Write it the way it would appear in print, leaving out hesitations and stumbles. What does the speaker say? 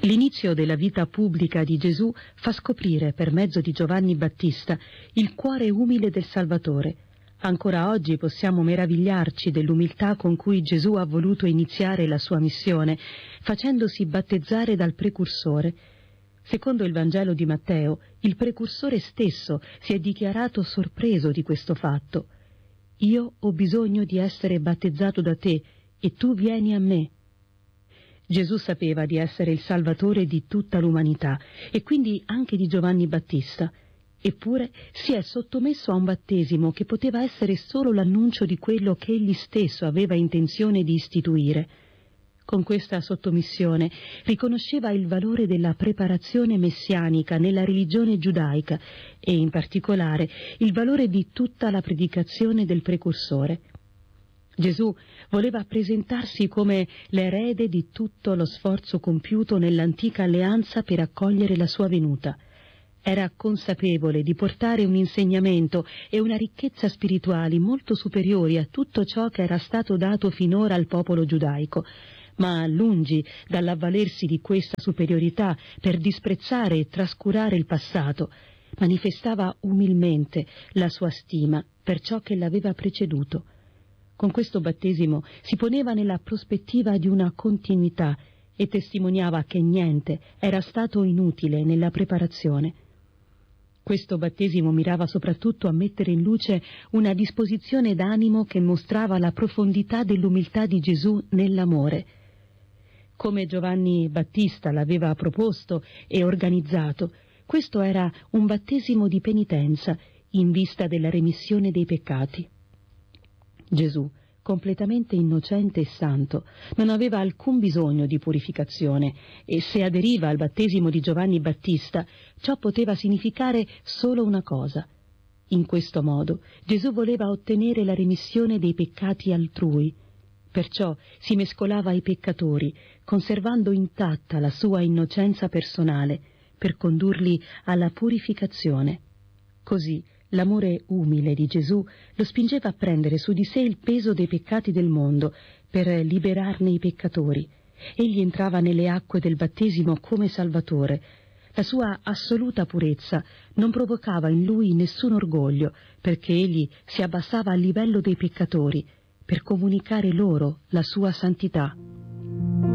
L'inizio della vita pubblica di Gesù fa scoprire, per mezzo di Giovanni Battista, il cuore umile del Salvatore. Ancora oggi possiamo meravigliarci dell'umiltà con cui Gesù ha voluto iniziare la sua missione, facendosi battezzare dal precursore. Secondo il Vangelo di Matteo, il precursore stesso si è dichiarato sorpreso di questo fatto. «Io ho bisogno di essere battezzato da te, e tu vieni a me». Gesù sapeva di essere il Salvatore di tutta l'umanità, e quindi anche di Giovanni Battista. Eppure si è sottomesso a un battesimo che poteva essere solo l'annuncio di quello che egli stesso aveva intenzione di istituire. Con questa sottomissione riconosceva il valore della preparazione messianica nella religione giudaica e, in particolare, il valore di tutta la predicazione del precursore. Gesù voleva presentarsi come l'erede di tutto lo sforzo compiuto nell'antica alleanza per accogliere la sua venuta. Era consapevole di portare un insegnamento e una ricchezza spirituali molto superiori a tutto ciò che era stato dato finora al popolo giudaico, ma lungi dall'avvalersi di questa superiorità per disprezzare e trascurare il passato, manifestava umilmente la sua stima per ciò che l'aveva preceduto. Con questo battesimo si poneva nella prospettiva di una continuità e testimoniava che niente era stato inutile nella preparazione. Questo battesimo mirava soprattutto a mettere in luce una disposizione d'animo che mostrava la profondità dell'umiltà di Gesù nell'amore. Come Giovanni Battista l'aveva proposto e organizzato, questo era un battesimo di penitenza in vista della remissione dei peccati. Gesù, completamente innocente e santo, non aveva alcun bisogno di purificazione e se aderiva al battesimo di Giovanni Battista, ciò poteva significare solo una cosa. In questo modo Gesù voleva ottenere la remissione dei peccati altrui. Perciò si mescolava ai peccatori, conservando intatta la sua innocenza personale, per condurli alla purificazione. Così l'amore umile di Gesù lo spingeva a prendere su di sé il peso dei peccati del mondo per liberarne i peccatori. Egli entrava nelle acque del battesimo come Salvatore. La sua assoluta purezza non provocava in lui nessun orgoglio, perché egli si abbassava al livello dei peccatori per comunicare loro la sua santità.